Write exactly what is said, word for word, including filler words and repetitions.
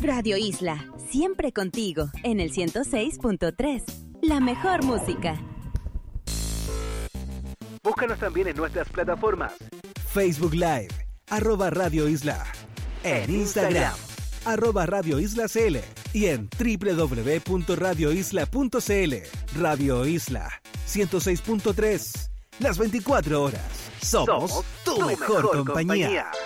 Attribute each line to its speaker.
Speaker 1: Radio Isla, siempre contigo, en el ciento seis punto tres. La mejor música.
Speaker 2: Búscanos también en nuestras plataformas.
Speaker 3: Facebook Live, arroba Radio Isla. En Instagram, arroba Radio Isla C L. Y en doble u doble u doble u punto radio isla punto c l. Radio Isla, ciento seis punto tres. Las veinticuatro horas. Somos, Somos tu, tu mejor, mejor compañía. compañía.